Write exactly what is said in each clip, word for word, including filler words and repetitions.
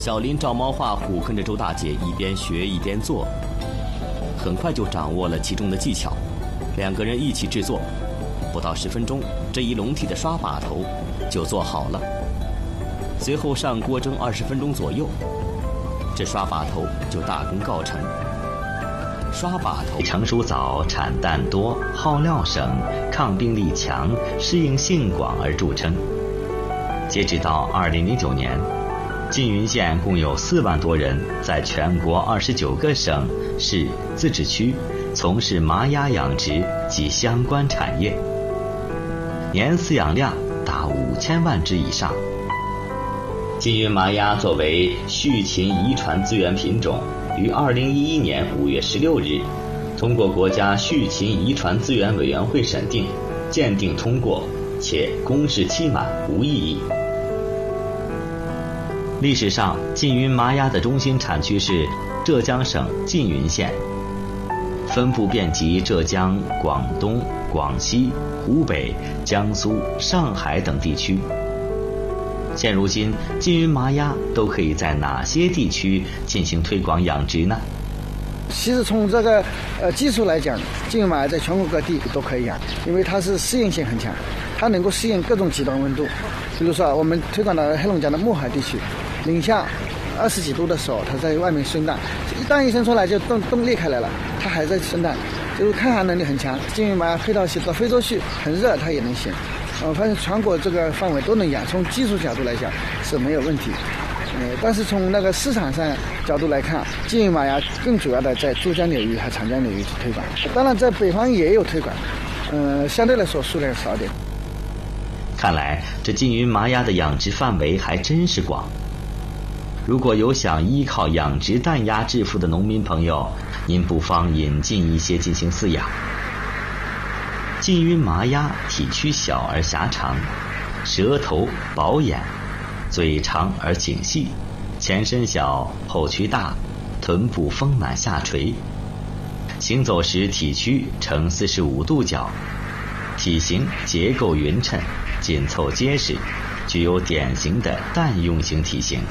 小林照猫画虎，跟着周大姐一边学一边做，很快就掌握了其中的技巧。两个人一起制作，不到十分钟，这一笼屉的刷把头就做好了。随后上锅蒸二十分钟左右，这刷把头就大功告成。刷把头成熟早，产蛋多，耗料省，抗病力强，适应性广而著称。截止到二零零九年，缙云县共有四万多人在全国二十九个省市自治区从事麻鸭养殖及相关产业，年饲养量达五千万只以上。缙云麻鸭作为畜禽遗传资源品种，于二零一一年五月十六日通过国家畜禽遗传资源委员会审定、鉴定通过，且公示期满，无异议。历史上，缙云麻鸭的中心产区是浙江省缙云县，分布遍及浙江、广东、广西、湖北、江苏、上海等地区。现如今，缙云麻鸭都可以在哪些地区进行推广养殖呢？ 其实从这个呃技术来讲，缙云麻鸭在全国各地都可以养，因为它是适应性很强，它能够适应各种极端温度。比如说，我们推广到黑龙江的漠海地区，零下二十几度的时候，它在外面生蛋，一蛋一生出来就洞洞裂开来了，它还在生蛋，就是抗寒能力很强。缙云麻鸭飞到到非洲去，很热它也能行。我发现全国这个范围都能养，从技术角度来讲是没有问题。呃，但是从那个市场上角度来看，缙云麻鸭更主要的在珠江流域和长江流域去推广，当然在北方也有推广，呃，相对来说数量少点。 看来这缙云麻鸭的养殖范围还真是广。如果有想依靠养殖蛋鸭致富的农民朋友，您不妨引进一些进行饲养。缙云麻鸭体躯小而狭长，舌头薄眼，嘴长而颈细，前身小后躯大，臀部丰满下垂，行走时体躯呈四十五度角，体型结构匀称，紧凑结实，具有典型的蛋用型体型。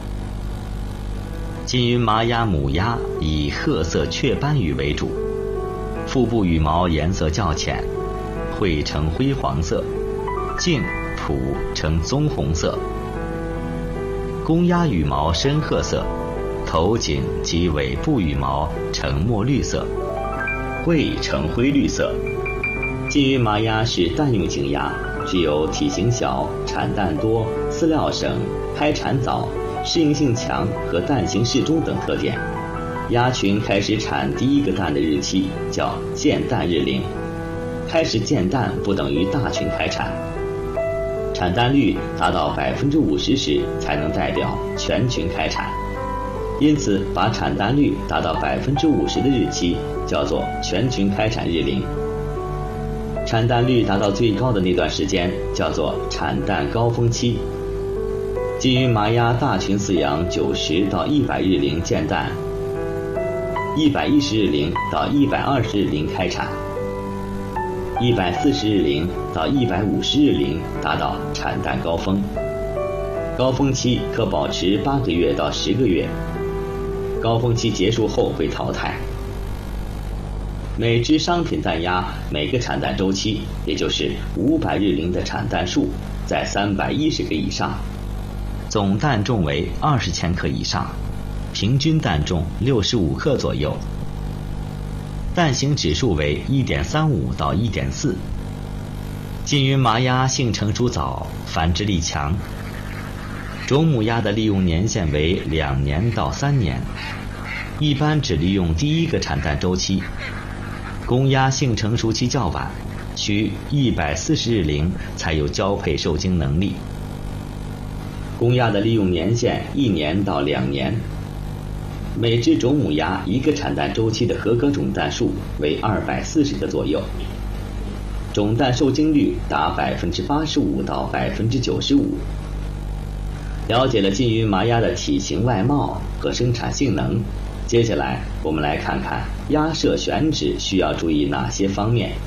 缙云麻鸭母鸭以褐色雀斑羽为主，腹部羽毛颜色较浅，喙呈灰黄色，颈蹼呈棕红色。公鸭羽毛深褐色，头颈及尾部羽毛呈墨绿色，喙呈灰绿色。缙云麻鸭是蛋用型鸭，具有体型小、产蛋多、饲料省、开产早、适应性强和蛋形适中等特点。鸭群开始产第一个蛋的日期叫建蛋日龄，开始建蛋不等于大群开产。产蛋率达到百分之五十时才能代表全群开产，因此把产蛋率达到百分之五十的日期叫做全群开产日龄。产蛋率达到最高的那段时间叫做产蛋高峰期。缙云麻鸭大群饲养九十到一百日龄建蛋，一百一十日龄到一百二十日龄开产，一百四十日龄到一百五十日龄达到产蛋高峰，高峰期可保持八个月到十个月，高峰期结束后会淘汰。每只商品蛋鸭每个产蛋周期，也就是五百日龄的产蛋数在三百一十个以上，总蛋重为二十千克以上，平均蛋重六十五克左右，蛋形指数为 一点三五 到 一点四。 缙云麻鸭性成熟早，繁殖力强，种母鸭的利用年限为两年到三年，一般只利用第一个产蛋周期。公鸭性成熟期较晚，需一百四十日龄才有交配受精能力。公鸭的利用年限一年到两年。每只种母鸭一个产蛋周期的合格种蛋数为二百四十个左右，种蛋受精率达百分之八十五到百分之九十五。了解了缙云麻鸭的体型外貌和生产性能，接下来我们来看看鸭舍选址需要注意哪些方面。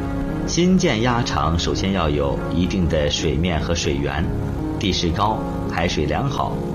新建鸭场首先要有一定的水面和水源，地势高排水良好，